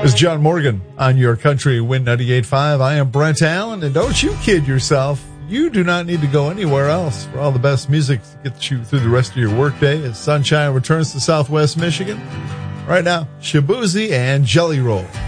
It's John Morgan on your Country Win 98.5. I am Brent Allen, and don't you kid yourself. You do not need to go anywhere else for all the best music to get you through the rest of your workday as sunshine returns to Southwest Michigan. Right now, Shaboozey and Jelly Roll.